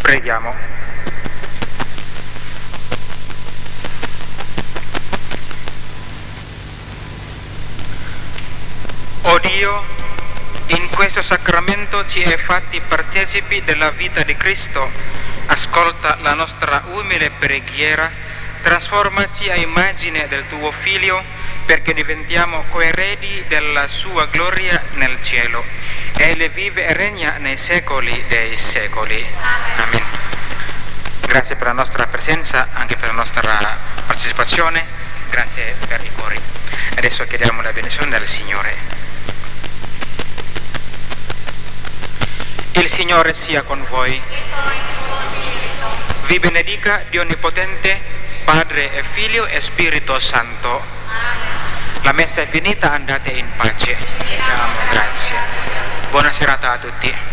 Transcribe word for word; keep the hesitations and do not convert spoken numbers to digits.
Preghiamo. O Dio, in questo sacramento ci hai fatti partecipi della vita di Cristo. Ascolta la nostra umile preghiera, trasformaci a immagine del tuo Figlio, perché diventiamo coeredi della sua gloria nel cielo. Egli vive e regna nei secoli dei secoli. Amen. Grazie per la nostra presenza, anche per la nostra partecipazione. Grazie per i cori. Adesso chiediamo la benedizione del Signore. Il Signore sia con voi. E con il tuo spirito. Vi benedica Dio Onnipotente, Padre e Figlio e Spirito Santo. Amen. La messa è finita, andate in pace. Diamo grazie. Buona serata a tutti.